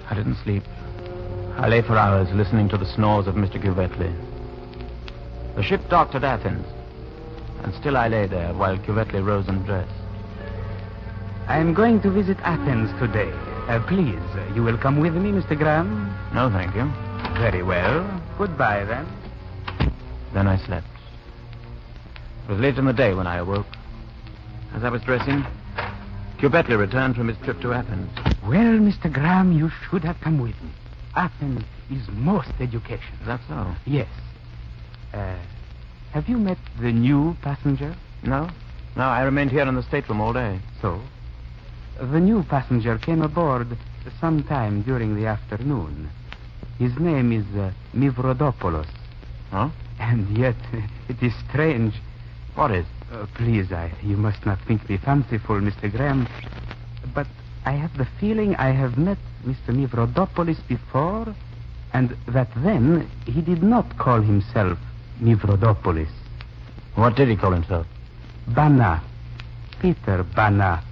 I didn't sleep. I lay for hours listening to the snores of Mr. Cuvetli. The ship docked at Athens, and still I lay there while Cuvetli rose and dressed. I am going to visit Athens today. Please, you will come with me, Mr. Graham? No, thank you. Very well. Goodbye, then. Then I slept. It was late in the day when I awoke. As I was dressing, Cuvetli returned from his trip to Athens. Well, Mr. Graham, you should have come with me. Athens is most educational. Is that so? Yes. Have you met the new passenger? No. No, I remained here in the stateroom all day. So? The new passenger came aboard sometime during the afternoon. His name is Mivrodopoulos. Huh? And yet, it is strange. What is? Please, you must not think me fanciful, Mr. Graham. But I have the feeling I have met Mr. Mivrodopoulos before, and that then he did not call himself Mivrodopoulos. What did he call himself? Bana. Peter Bana.